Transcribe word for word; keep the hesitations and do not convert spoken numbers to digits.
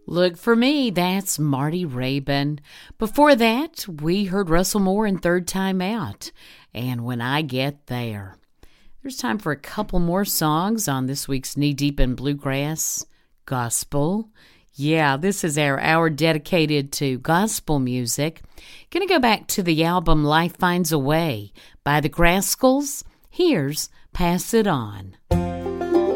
Look for Me, that's Marty Raybon. Before that, we heard Russell Moore in Third Time Out, and When I Get There. There's time for a couple more songs on this week's Knee Deep in Bluegrass Gospel. Yeah, this is our hour dedicated to gospel music. Gonna go back to the album Life Finds a Way by the Grascals. Here's Pass It On.